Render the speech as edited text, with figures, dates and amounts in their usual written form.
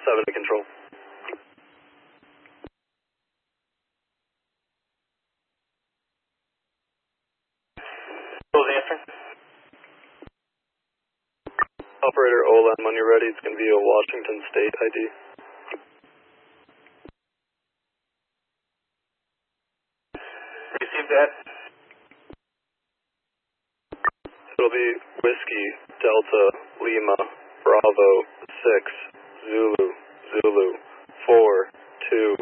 7 to control. What was the answer? Operator Olan, when you're ready, it's going to be a Washington State ID. Received that. It'll be Whiskey, Delta, Lima, Bravo, 6, Zulu, Zulu, 4, 2,